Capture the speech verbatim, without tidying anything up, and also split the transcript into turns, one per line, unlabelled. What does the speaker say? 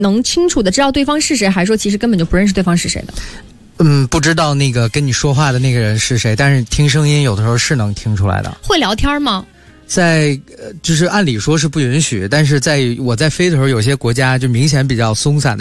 能清楚的知道对方是谁，还是说其实根本就不认识对方是谁的？
嗯，不知道那个跟你说话的那个人是谁，但是听声音有的时候是能听出来的。
会聊天吗？
在呃，就是按理说是不允许，但是在我在飞的时候，有些国家就明显比较松散的